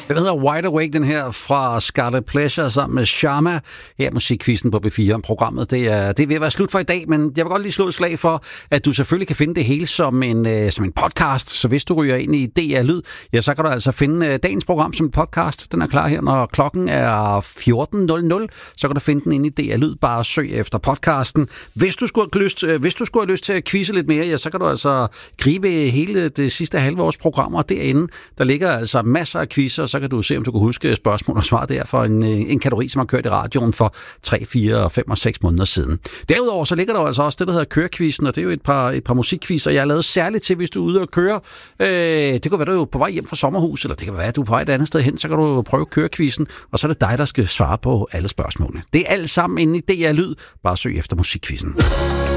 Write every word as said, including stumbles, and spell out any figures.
Den hedder Wide Awake, den her fra Scarlet Pleasure sammen med Sharma. Her er musikquizzen på B fire. Programmet det er, det er ved at være slut for i dag, men jeg vil godt lige slå et slag for, at du selvfølgelig kan finde det hele som en, øh, som en podcast. Så hvis du ryger ind i D R Lyd, ja, så kan du altså finde øh, dagens program som en podcast. Den er klar her, når klokken er fjorten nul nul. Så kan du finde den inde i D R Lyd. Bare søg efter podcasten. Hvis du skulle have lyst, øh, hvis du skulle have lyst til at quizze lidt mere, ja, så kan du altså gribe hele det sidste halve års programmer derinde. Der ligger altså masser af quizzer, så kan du se, om du kan huske spørgsmål og svar der for en, en kategori, som har kørt i radioen for tre, fire, fem og seks måneder siden. Derudover så ligger der altså også det, der hedder kørequizzen, og det er jo et par, et par musikquizzer, jeg har lavet særligt til, hvis du er ude og køre. Øh, det kan være, du er på vej hjem fra sommerhus, eller det kan være, at du er på vej et andet sted hen, så kan du prøve kørequizzen, og så er det dig, der skal svare på alle spørgsmålene. Det er alt sammen inde i D R Lyd. Bare søg efter musikquizzen.